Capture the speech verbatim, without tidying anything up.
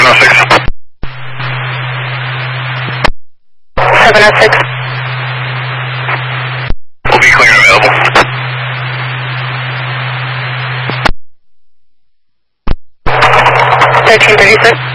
oh six. seven oh six. Will be clear and available. thirteen thirty-six.